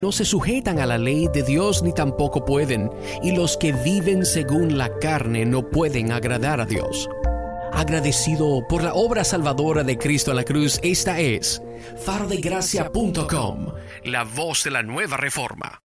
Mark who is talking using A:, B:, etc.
A: no se sujetan a la ley de Dios ni tampoco pueden, y los que viven según la carne no pueden agradar a Dios. Agradecido por la obra salvadora de Cristo en la cruz, esta es farodegracia.com, la voz de la nueva reforma.